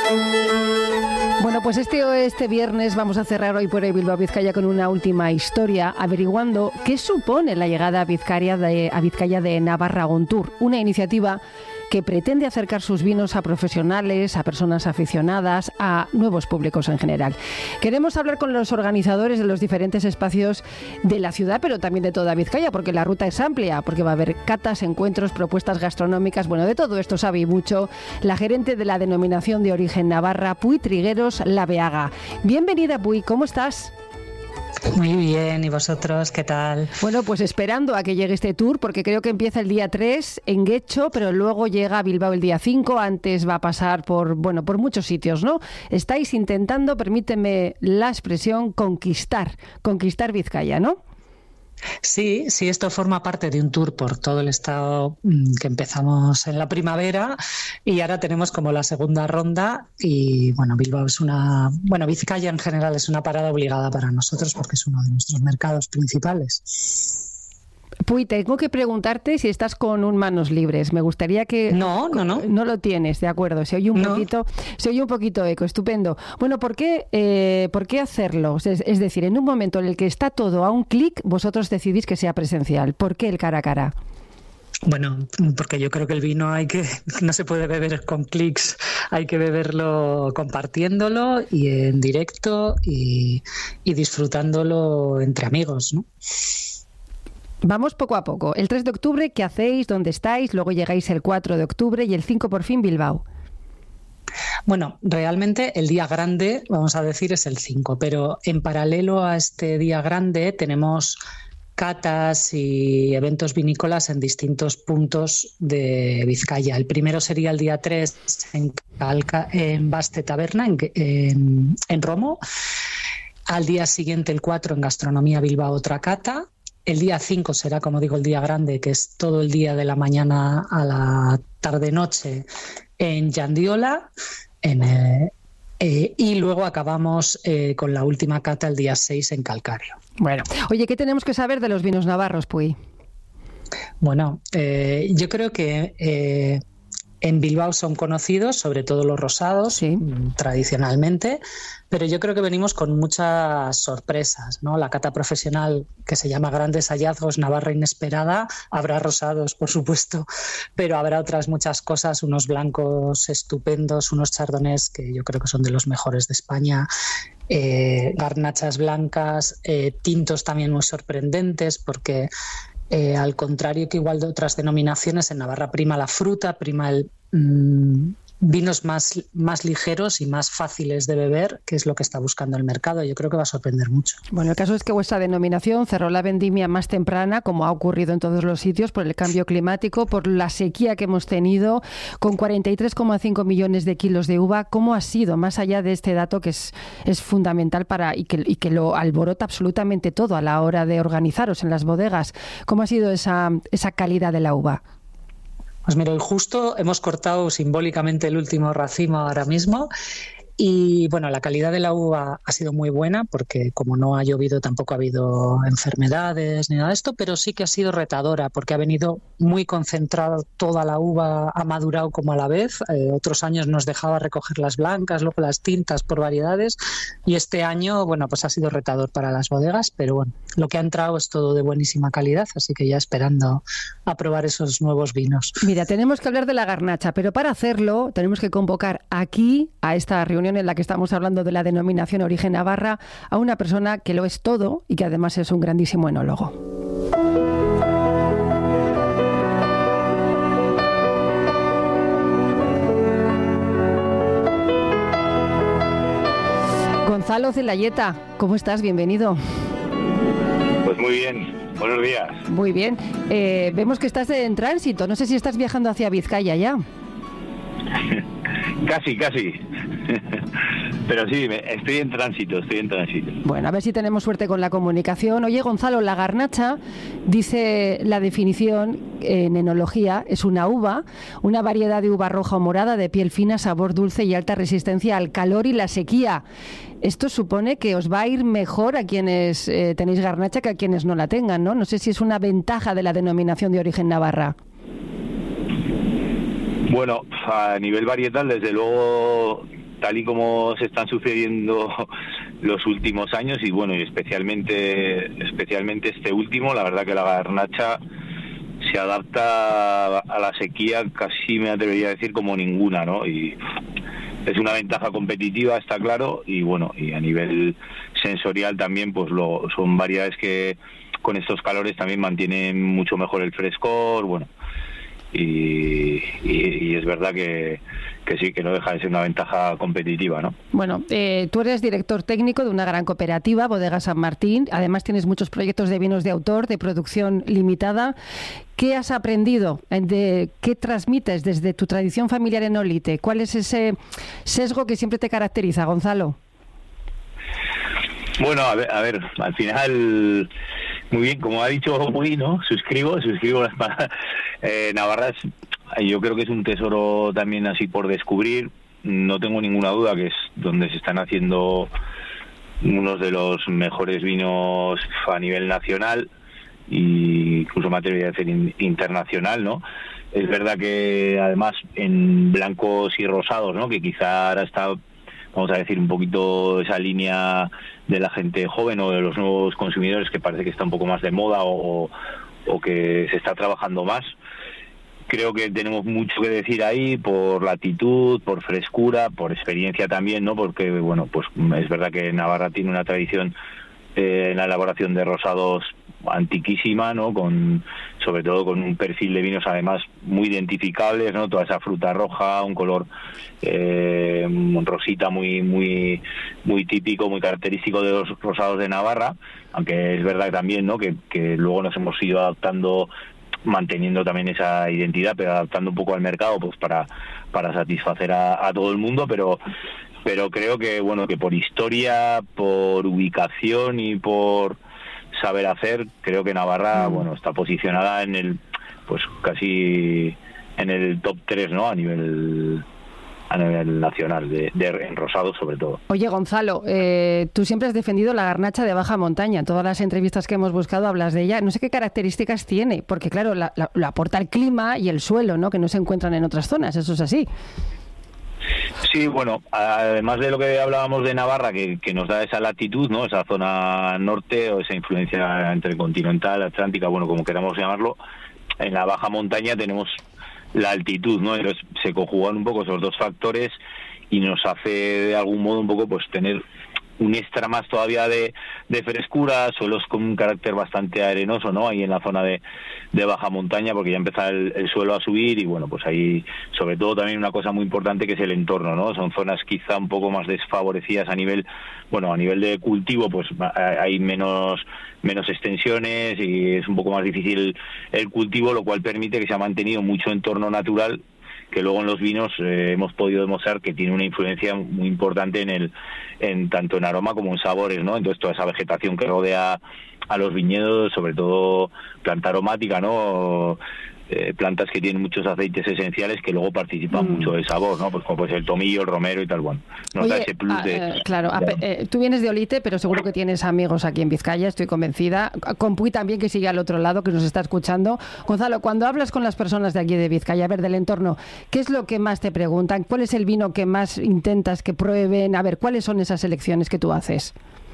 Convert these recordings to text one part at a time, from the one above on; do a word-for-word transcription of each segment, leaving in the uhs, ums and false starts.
Bueno, pues este, este viernes vamos a cerrar Hoy por Hoy Bilbao Vizcaya con una última historia, averiguando qué supone la llegada a Vizcaya de, a Vizcaya de Navarra On Tour, una iniciativa que pretende acercar sus vinos a profesionales, a personas aficionadas, a nuevos públicos en general. Queremos hablar con los organizadores de los diferentes espacios de la ciudad, pero también de toda Vizcaya, porque la ruta es amplia, porque va a haber catas, encuentros, propuestas gastronómicas. Bueno, de todo esto sabe mucho la gerente de la denominación de origen Navarra, Puy Trigueros La Beaga. Bienvenida, Puy, ¿cómo estás? Muy bien, ¿y vosotros qué tal? Bueno, pues esperando a que llegue este tour, porque creo que empieza el día tres en Guecho, pero luego llega a Bilbao el día cinco, antes va a pasar por, bueno, por muchos sitios, ¿no? Estáis intentando, permíteme la expresión, conquistar, conquistar Vizcaya, ¿no? Sí, sí, esto forma parte de un tour por todo el estado que empezamos en la primavera y ahora tenemos como la segunda ronda y bueno, Bilbao es una, bueno, Vizcaya en general es una parada obligada para nosotros porque es uno de nuestros mercados principales. Puy, tengo que preguntarte si estás con un manos libres. Me gustaría que... No, no, no. No lo tienes, de acuerdo. Se oye un no. poquito, se oye un poquito eco, estupendo. Bueno, ¿por qué, eh, ¿por qué hacerlo? Es, es decir, en un momento en el que está todo a un clic, vosotros decidís que sea presencial. ¿Por qué el cara a cara? Bueno, porque yo creo que el vino hay que no se puede beber con clics, hay que beberlo compartiéndolo y en directo y, y disfrutándolo entre amigos, ¿no? Vamos poco a poco. El tres de octubre, ¿qué hacéis? ¿Dónde estáis? Luego llegáis el cuatro de octubre y el cinco por fin Bilbao. Bueno, realmente el día grande, vamos a decir, es el cinco, pero en paralelo a este día grande tenemos catas y eventos vinícolas en distintos puntos de Vizcaya. El primero sería el día tres en, Calca, en Baste Taberna, en, en, en Romo. Al día siguiente, el cuatro, en Gastronomía Bilbao, otra cata. El día cinco será, como digo, el día grande, que es todo el día de la mañana a la tarde-noche en Yandiola. En, eh, eh, y luego acabamos eh, con la última cata el día seis en Calcario. Bueno, oye, ¿qué tenemos que saber de los vinos navarros, Puy? Bueno, eh, yo creo que... Eh, En Bilbao son conocidos, sobre todo los rosados, sí, tradicionalmente, pero yo creo que venimos con muchas sorpresas, ¿no? La cata profesional, que se llama Grandes Hallazgos, Navarra Inesperada, habrá rosados, por supuesto, pero habrá otras muchas cosas, unos blancos estupendos, unos chardonnays que yo creo que son de los mejores de España, eh, garnachas blancas, eh, tintos también muy sorprendentes, porque... Eh, al contrario que igual de otras denominaciones, en Navarra prima la fruta, prima el mmm, vinos más, más ligeros y más fáciles de beber, que es lo que está buscando el mercado. Yo creo que va a sorprender mucho. Bueno, el caso es que vuestra denominación cerró la vendimia más temprana, como ha ocurrido en todos los sitios, por el cambio climático, por la sequía que hemos tenido, con cuarenta y tres coma cinco millones de kilos de uva. ¿Cómo ha sido, más allá de este dato que es, es fundamental para y que, y que lo alborota absolutamente todo a la hora de organizaros en las bodegas? ¿Cómo ha sido esa, esa calidad de la uva? Pues mira, justo hemos cortado simbólicamente el último racimo ahora mismo y bueno, la calidad de la uva ha sido muy buena porque como no ha llovido tampoco ha habido enfermedades ni nada de esto, pero sí que ha sido retadora porque ha venido muy concentrada toda la uva, ha madurado como a la vez. Eh, otros años nos dejaba recoger las blancas, luego las tintas por variedades y este año, bueno, pues ha sido retador para las bodegas, pero bueno, lo que ha entrado es todo de buenísima calidad, así que ya esperando a probar esos nuevos vinos. Mira, tenemos que hablar de la garnacha, pero para hacerlo tenemos que convocar aquí a esta reunión en la que estamos hablando de la denominación Origen Navarra a una persona que lo es todo y que además es un grandísimo enólogo. Gonzalo Zelayeta, ¿cómo estás? Bienvenido. Pues muy bien, buenos días. Muy bien, eh, vemos que estás en tránsito, no sé si estás viajando hacia Vizcaya ya. Casi, casi. Pero sí, estoy en tránsito, estoy en tránsito. Bueno, a ver si tenemos suerte con la comunicación. Oye, Gonzalo, la garnacha, dice la definición en enología, es una uva, una variedad de uva roja o morada de piel fina, sabor dulce y alta resistencia al calor y la sequía. Esto supone que os va a ir mejor a quienes eh, tenéis garnacha que a quienes no la tengan, ¿no? No sé si es una ventaja de la denominación de origen Navarra. Bueno, a nivel varietal, desde luego, tal y como se están sucediendo los últimos años y bueno, y especialmente especialmente este último, la verdad que la garnacha se adapta a la sequía casi me atrevería a decir como ninguna, ¿no? Y es una ventaja competitiva, está claro, y bueno, y a nivel sensorial también pues lo son variedades que con estos calores también mantienen mucho mejor el frescor, bueno, y, y, y es verdad que, que sí, que no deja de ser una ventaja competitiva, ¿no? Bueno, eh, tú eres director técnico de una gran cooperativa, Bodega San Martín, además tienes muchos proyectos de vinos de autor, de producción limitada. ¿Qué has aprendido? De, ¿Qué transmites desde tu tradición familiar en Olite? ¿Cuál es ese sesgo que siempre te caracteriza, Gonzalo? Bueno, a ver, a ver, al final, muy bien, como ha dicho Muy, ¿no? Suscribo, suscribo las palabras. Eh, Navarra, yo creo que es un tesoro también así por descubrir. No tengo ninguna duda que es donde se están haciendo unos de los mejores vinos a nivel nacional y incluso me atrevería a decir internacional, ¿no? Es verdad que además en blancos y rosados, ¿no? Que quizá ahora está, vamos a decir, un poquito esa línea de la gente joven o de los nuevos consumidores que parece que está un poco más de moda o, o que se está trabajando más. Creo que tenemos mucho que decir ahí por latitud, por frescura, por experiencia también, ¿no? Porque, bueno, pues es verdad que Navarra tiene una tradición eh, en la elaboración de rosados antiquísima, ¿no? Con sobre todo con un perfil de vinos además muy identificables, ¿no? Toda esa fruta roja, un color eh, rosita muy muy muy típico, muy característico de los rosados de Navarra, aunque es verdad también, ¿no? Que, que luego nos hemos ido adaptando, manteniendo también esa identidad, pero adaptando un poco al mercado, pues para para satisfacer a, a todo el mundo, pero pero creo que bueno que por historia, por ubicación y por saber hacer, creo que Navarra, mm. bueno, está posicionada en el, pues casi en el top tres, ¿no? A nivel a nivel nacional, de, de en rosado sobre todo. Oye, Gonzalo, eh, tú siempre has defendido la garnacha de baja montaña. En todas las entrevistas que hemos buscado hablas de ella. No sé qué características tiene, porque claro, la, la, lo aporta el clima y el suelo, ¿no? Que no se encuentran en otras zonas, eso es así. Sí, bueno, además de lo que hablábamos de Navarra, que, que nos da esa latitud, ¿no? Esa zona norte o esa influencia entre continental, atlántica, bueno, como queramos llamarlo, en la baja montaña tenemos la altitud, ¿no? Entonces se conjugan un poco esos dos factores y nos hace de algún modo un poco pues tener un extra más todavía de, de frescura, suelos con un carácter bastante arenoso, ¿no? Ahí en la zona de, de baja montaña, porque ya empieza el, el suelo a subir y bueno, pues ahí sobre todo también una cosa muy importante que es el entorno, ¿no? Son zonas quizá un poco más desfavorecidas a nivel, bueno, a nivel de cultivo, pues hay menos menos extensiones y es un poco más difícil el cultivo, lo cual permite que se ha mantenido mucho entorno natural, que luego en los vinos eh, hemos podido demostrar que tiene una influencia muy importante en el en tanto en aroma como en sabores, ¿no? Entonces toda esa vegetación que rodea a los viñedos, sobre todo planta aromática, ¿no? Eh, plantas que tienen muchos aceites esenciales que luego participan mm. mucho del sabor, ¿no? Pues como pues el tomillo, el romero y tal, bueno. Nos Oye, da ese plus ah, de... Eh, claro, de... Eh, tú vienes de Olite, pero seguro que tienes amigos aquí en Vizcaya, estoy convencida. Con Puy también, que sigue al otro lado, que nos está escuchando. Gonzalo, cuando hablas con las personas de aquí de Vizcaya, a ver, del entorno, ¿qué es lo que más te preguntan? ¿Cuál es el vino que más intentas que prueben? A ver, ¿cuáles son esas elecciones que tú haces?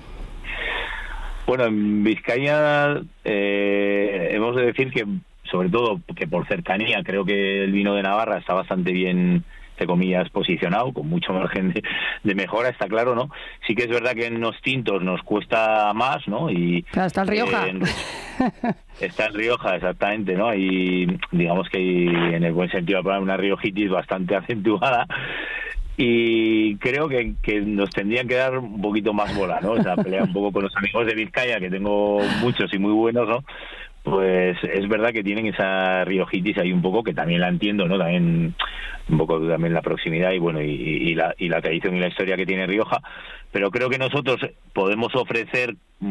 Bueno, en Vizcaya eh, hemos de decir que sobre todo que por cercanía creo que el vino de Navarra está bastante bien, entre comillas, posicionado, con mucho margen de, de mejora, está claro, ¿no? Sí que es verdad que en los tintos nos cuesta más, ¿no? Y claro, está el Rioja. Eh, está el Rioja, exactamente, ¿no? Y digamos que hay, en el buen sentido, una riojitis bastante acentuada. Y creo que, que nos tendrían que dar un poquito más bola, ¿no? O sea, pelear un poco con los amigos de Vizcaya, que tengo muchos y muy buenos, ¿no? Pues es verdad que tienen esa riojitis ahí un poco, que también la entiendo, ¿no? También un poco también la proximidad y bueno y, y la y la tradición y la historia que tiene Rioja, pero creo que nosotros podemos ofrecer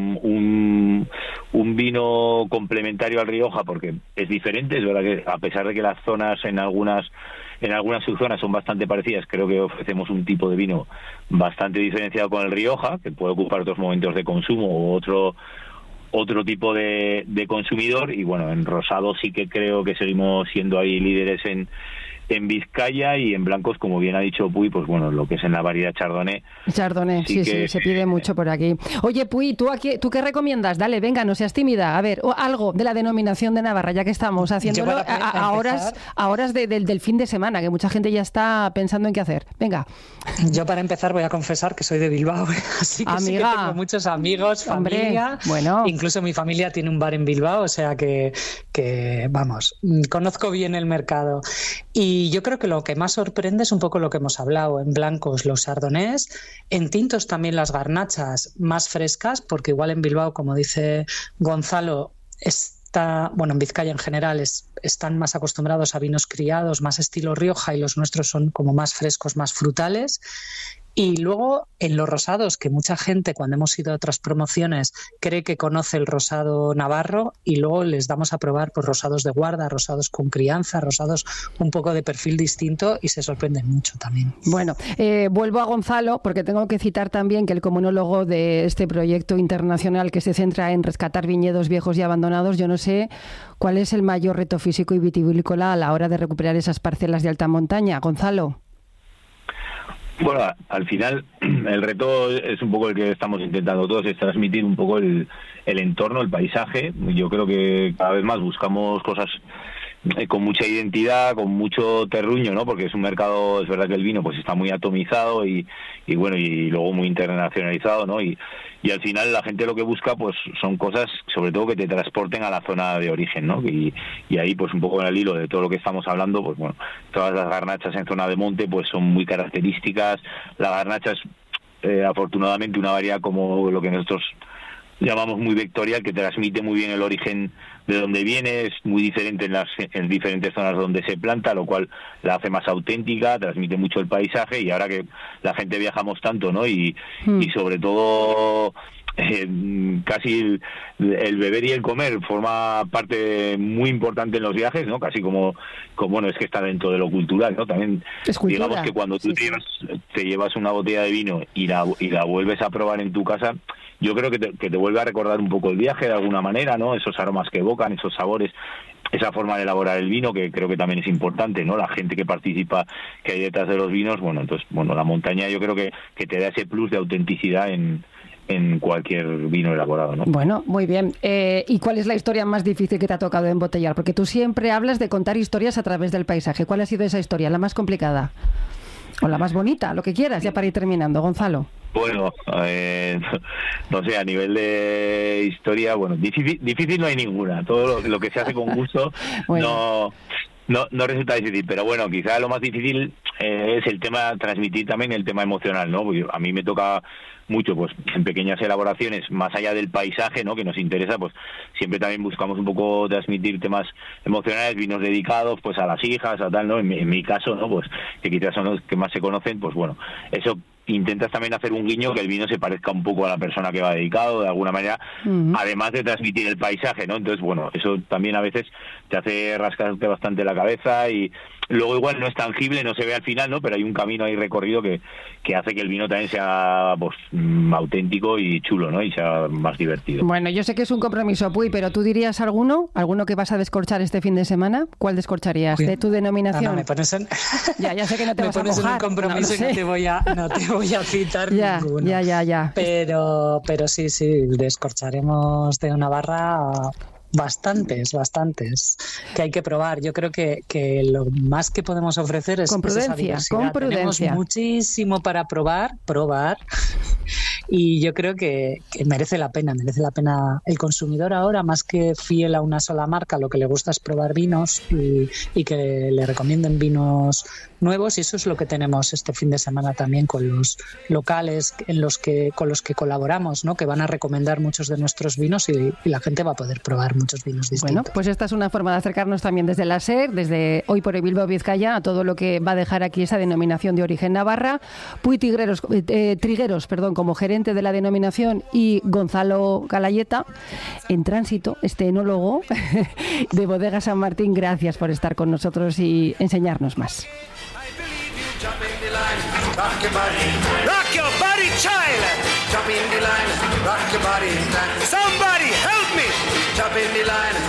un un vino complementario al Rioja porque es diferente, es verdad que a pesar de que las zonas en algunas en algunas subzonas son bastante parecidas, creo que ofrecemos un tipo de vino bastante diferenciado con el Rioja, que puede ocupar otros momentos de consumo o otro otro tipo de, de consumidor y bueno, en rosado sí que creo que seguimos siendo ahí líderes en, en Vizcaya, y en blancos, como bien ha dicho Puy, pues bueno, lo que es en la variedad Chardonnay. Chardonnay, sí, sí, que... sí, se pide mucho por aquí. Oye, Puy, ¿tú, aquí, ¿tú qué recomiendas? Dale, venga, no seas tímida. A ver, o algo de la denominación de Navarra, ya que estamos haciéndolo a, a, a horas, a horas de, de, del fin de semana, que mucha gente ya está pensando en qué hacer. Venga. Yo para empezar voy a confesar que soy de Bilbao, así que, sí que tengo muchos amigos, familia. Hombre, bueno. Incluso mi familia tiene un bar en Bilbao, o sea que, que, vamos, conozco bien el mercado. Y yo creo que lo que más sorprende es un poco lo que hemos hablado, en blancos los chardonnays, en tintos también las garnachas más frescas, porque igual en Bilbao, como dice Gonzalo, está, bueno, en Vizcaya en general es, están más acostumbrados a vinos criados, más estilo Rioja, y los nuestros son como más frescos, más frutales. Y luego en los rosados, que mucha gente cuando hemos ido a otras promociones cree que conoce el rosado navarro, y luego les damos a probar pues, rosados de guarda, rosados con crianza, rosados un poco de perfil distinto, y se sorprenden mucho también. Bueno, eh, vuelvo a Gonzalo porque tengo que citar también que el comunólogo de este proyecto internacional que se centra en rescatar viñedos viejos y abandonados, yo no sé cuál es el mayor reto físico y vitivinícola a la hora de recuperar esas parcelas de alta montaña. Gonzalo. Bueno, al final el reto es un poco el que estamos intentando todos, es transmitir un poco el, el entorno, el paisaje. Yo creo que cada vez más buscamos cosas con mucha identidad, con mucho terruño, ¿no? Porque es un mercado, es verdad que el vino pues está muy atomizado y, y bueno, y luego muy internacionalizado, ¿no? Y, y al final la gente lo que busca pues son cosas sobre todo que te transporten a la zona de origen, ¿no? Y, y ahí pues un poco en el hilo de todo lo que estamos hablando, pues bueno, todas las garnachas en zona de monte pues son muy características. La garnacha es eh, afortunadamente una variedad como lo que nosotros llamamos muy vectorial, que transmite muy bien el origen de donde viene, es muy diferente en las en diferentes zonas donde se planta, lo cual la hace más auténtica, transmite mucho el paisaje. Y ahora que la gente viajamos tanto, ¿no? Y, mm. y sobre todo eh, casi el, el beber y el comer forma parte muy importante en los viajes, ¿no? Casi como, como bueno, es que está dentro de lo cultural, ¿no? También digamos que cuando tú sí, te, llevas, te llevas una botella de vino y la, y la vuelves a probar en tu casa, yo creo que te, que te vuelve a recordar un poco el viaje de alguna manera, ¿no? Esos aromas que evocan, esos sabores, esa forma de elaborar el vino, que creo que también es importante, ¿no? La gente que participa, que hay detrás de los vinos, bueno, entonces, bueno, la montaña yo creo que, que te da ese plus de autenticidad en, en cualquier vino elaborado, ¿no? Bueno, muy bien. Eh, ¿Y cuál es la historia más difícil que te ha tocado embotellar? Porque tú siempre hablas de contar historias a través del paisaje. ¿Cuál ha sido esa historia, la más complicada? O la más bonita, lo que quieras, ya para ir terminando, Gonzalo. Bueno, eh, no sé, a nivel de historia, bueno, difícil, difícil no hay ninguna. Todo lo, lo que se hace con gusto bueno. no, no no resulta difícil, pero bueno, quizá lo más difícil eh, es el tema, transmitir también el tema emocional, ¿no? Porque a mí me toca mucho, pues en pequeñas elaboraciones, más allá del paisaje, ¿no? Que nos interesa, pues siempre también buscamos un poco transmitir temas emocionales, vinos dedicados, pues a las hijas, a tal, ¿no? En mi, en mi caso, ¿no? Pues que quizás son los que más se conocen, pues bueno, eso intentas también hacer un guiño que el vino se parezca un poco a la persona que va dedicado, de alguna manera, uh-huh. además de transmitir el paisaje, ¿no? Entonces, bueno, eso también a veces te hace rascarte bastante la cabeza, y luego igual no es tangible, no se ve al final, ¿no? Pero hay un camino ahí recorrido que, que hace que el vino también sea pues auténtico y chulo, ¿no? Y sea más divertido. Bueno, yo sé que es un compromiso, Puy, pero ¿tú dirías alguno? ¿Alguno que vas a descorchar este fin de semana? ¿Cuál descorcharías? Bien. ¿De tu denominación? Ah, no, me pones en... Ya, ya sé que no te me vas a pones mojar. en un compromiso no, no y no te voy a, no te voy a citar ya, ninguno. Ya, ya, ya. Pero, pero sí, sí, descorcharemos de Navarra bastantes, bastantes que hay que probar. Yo creo que, que lo más que podemos ofrecer es, con prudencia, es esa diversidad. Con prudencia. Tenemos muchísimo para probar, probar, y yo creo que, que merece la pena, merece la pena. El consumidor ahora, más que fiel a una sola marca, lo que le gusta es probar vinos y, y que le recomienden vinos nuevos, y eso es lo que tenemos este fin de semana también con los locales en los que con los que colaboramos, ¿no? Que van a recomendar muchos de nuestros vinos, y, y la gente va a poder probar muchos vinos distintos. Bueno, pues esta es una forma de acercarnos también desde la S E R, desde Hoy por el Bilbao Vizcaya, a todo lo que va a dejar aquí esa denominación de origen Navarra. Puy Trigueros, eh, Trigueros perdón, como gerente de la denominación, y Gonzalo Galayeta, en tránsito, este enólogo de Bodega San Martín. Gracias por estar con nosotros y enseñarnos más. Jump in the line, rock your body, rock your body, child. Jump in the line, rock your body. Somebody help me. Jump in the line.